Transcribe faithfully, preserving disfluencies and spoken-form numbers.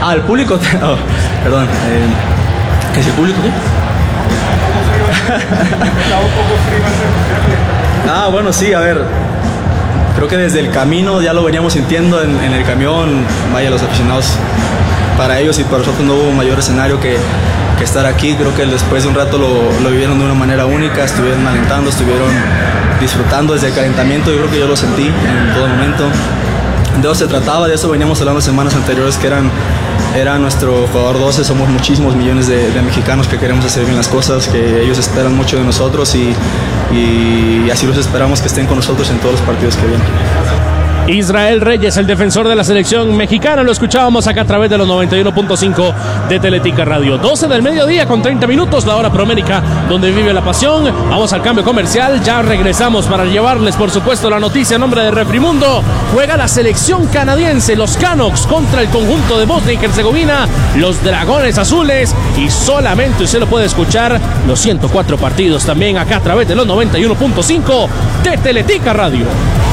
Ah, el público. Oh, perdón. Eh, ¿Qué es el público? ¿Qué? Ah, bueno, sí, a ver. Creo que desde el camino ya lo veníamos sintiendo en, en el camión. Vaya, los aficionados, para ellos y para nosotros no hubo mayor escenario que, que estar aquí. Creo que después de un rato lo, lo vivieron de una manera única, estuvieron alentando, estuvieron disfrutando desde el calentamiento. Yo creo que yo lo sentí en todo momento. De eso se trataba, de eso veníamos hablando semanas anteriores, que eran, era nuestro jugador doce. Somos muchísimos millones de, de mexicanos que queremos hacer bien las cosas, que ellos esperan mucho de nosotros y, y, y así los esperamos que estén con nosotros en todos los partidos que vienen. Israel Reyes, el defensor de la selección mexicana, lo escuchábamos acá a través de los noventa y uno punto cinco de Teletica Radio. doce del mediodía con treinta minutos, la hora promérica donde vive la pasión. Vamos al cambio comercial, ya regresamos para llevarles por supuesto la noticia en nombre de Refrimundo. Juega la selección canadiense, los Canucks contra el conjunto de Bosnia y Herzegovina, los Dragones Azules, y solamente usted lo puede escuchar los ciento cuatro partidos también acá a través de los noventa y uno punto cinco de Teletica Radio.